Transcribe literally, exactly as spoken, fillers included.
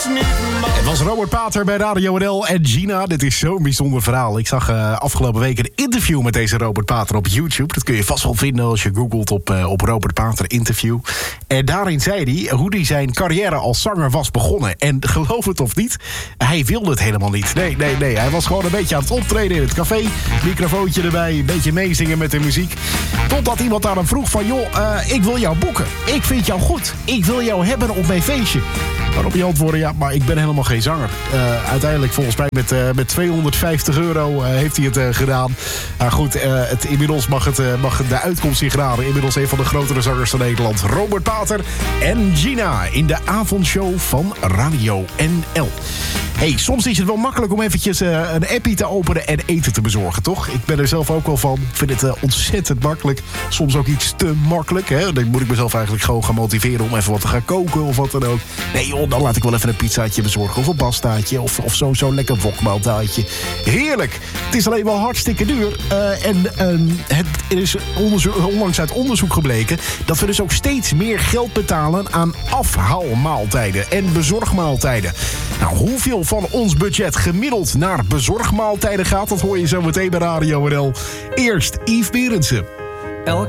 Het was Robert Pater bij Radio N L en Gina. Dit is zo'n bijzonder verhaal. Ik zag uh, afgelopen week een interview met deze Robert Pater op YouTube. Dat kun je vast wel vinden als je googelt op, uh, op Robert Pater interview. En daarin zei hij hoe hij zijn carrière als zanger was begonnen. En geloof het of niet, hij wilde het helemaal niet. Nee, nee, nee. Hij was gewoon een beetje aan het optreden in het café. Microfoontje erbij, een beetje meezingen met de muziek. Totdat iemand aan hem vroeg van, joh, uh, ik wil jou boeken. Ik vind jou goed. Ik wil jou hebben op mijn feestje. Waarop je antwoordde, ja, maar ik ben helemaal geen zanger. Uh, uiteindelijk, volgens mij met, uh, met tweehonderdvijftig euro uh, heeft hij het uh, gedaan. Maar goed, uh, het, inmiddels mag, het, uh, mag de uitkomst zich raden. Inmiddels een van de grotere zangers van Nederland. Robert Pater en Gina in de avondshow van Radio N L. Hey, soms is het wel makkelijk om eventjes uh, een appie te openen en eten te bezorgen, toch? Ik ben er zelf ook wel van. Ik vind het uh, ontzettend makkelijk. Soms ook iets te makkelijk. Hè? Dan moet ik mezelf eigenlijk gewoon gaan motiveren om even wat te gaan koken of wat dan ook. Nee joh, dan laat ik wel even een pizzaatje bezorgen of een pastaatje of, of zo'n zo lekker wokmaaltijdje. Heerlijk! Het is alleen wel hartstikke duur. Uh, en uh, het er is onderzoek, onlangs uit onderzoek gebleken dat we dus ook steeds meer geld betalen aan afhaalmaaltijden en bezorgmaaltijden. Nou, hoeveel van ons budget gemiddeld naar bezorgmaaltijden gaat, dat hoor je zo meteen bij Radio N L. Eerst Yves Berendsen.